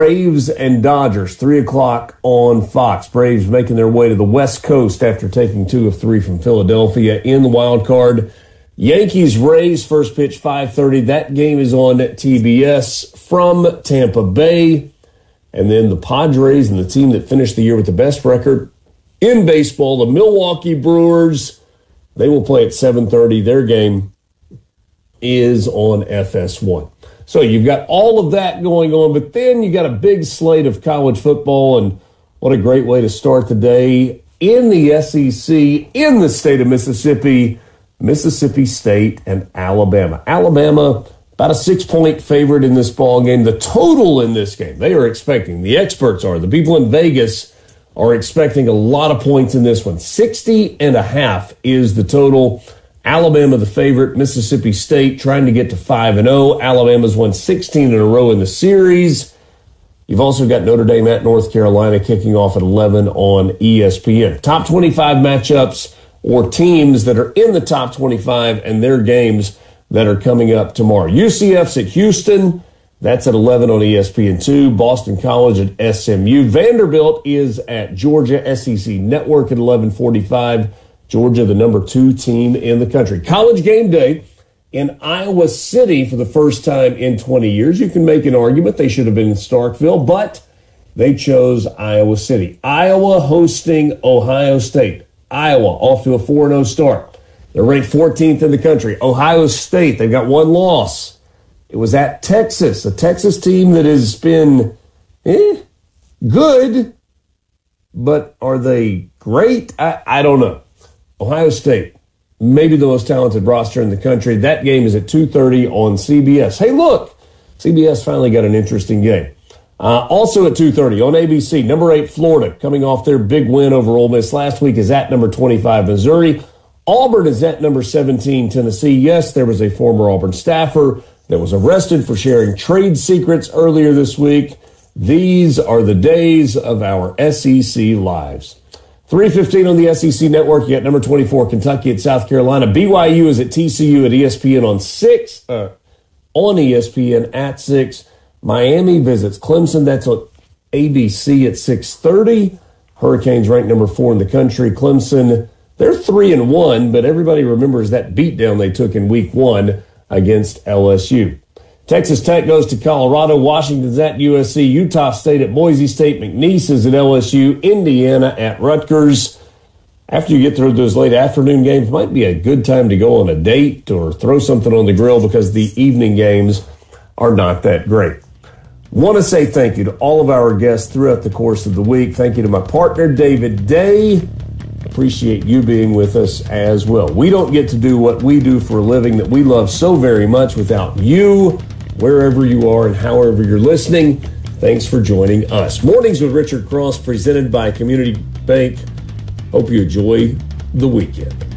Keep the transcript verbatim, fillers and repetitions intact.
Braves and Dodgers, three o'clock on Fox. Braves making their way to the West Coast after taking two of three from Philadelphia in the wild card. Yankees Rays, first pitch five thirty. That game is on T B S from Tampa Bay. And then the Padres and the team that finished the year with the best record in baseball, the Milwaukee Brewers, they will play at seven thirty. Their game is on F S one. So you've got all of that going on, but then you got a big slate of college football, and what a great way to start the day in the S E C, in the state of Mississippi, Mississippi State and Alabama. Alabama, about a six-point favorite in this ball game. The total in this game, they are expecting, the experts are, the people in Vegas are expecting a lot of points in this one. sixty and a half is the total. Alabama the favorite, Mississippi State trying to get to five and oh. Alabama's won sixteen in a row in the series. You've also got Notre Dame at North Carolina kicking off at eleven on E S P N. Top twenty-five matchups or teams that are in the top twenty-five and their games that are coming up tomorrow. U C F's at Houston. That's at eleven on E S P N two. Boston College at S M U. Vanderbilt is at Georgia. S E C Network at eleven forty-five. Georgia, the number two team in the country. College game day in Iowa City for the first time in twenty years. You can make an argument they should have been in Starkville, but they chose Iowa City. Iowa hosting Ohio State. Iowa off to a four and oh start. They're ranked fourteenth in the country. Ohio State, they've got one loss. It was at Texas, a Texas team that has been eh, good, but are they great? I, I don't know. Ohio State, maybe the most talented roster in the country. That game is at two thirty on C B S. Hey, look, C B S finally got an interesting game. Uh, also at two thirty on A B C, number eight Florida, coming off their big win over Ole Miss last week, is at number twenty-five Missouri. Auburn is at number seventeen Tennessee. Yes, there was a former Auburn staffer that was arrested for sharing trade secrets earlier this week. These are the days of our S E C lives. three fifteen on the S E C Network. You got number twenty-four, Kentucky at South Carolina. B Y U is at T C U at E S P N on six, uh, on E S P N at six. Miami visits Clemson. That's on A B C at six thirty. Hurricanes ranked number four in the country. Clemson, they're three and one, but everybody remembers that beatdown they took in week one against L S U. Texas Tech goes to Colorado. Washington's at U S C. Utah State at Boise State. McNeese is at L S U. Indiana at Rutgers. After you get through those late afternoon games, might be a good time to go on a date or throw something on the grill because the evening games are not that great. Want to say thank you to all of our guests throughout the course of the week. Thank you to my partner, David Day. Appreciate you being with us as well. We don't get to do what we do for a living that we love so very much without you, wherever you are and however you're listening. Thanks for joining us. Mornings with Richard Cross, presented by Community Bank. Hope you enjoy the weekend.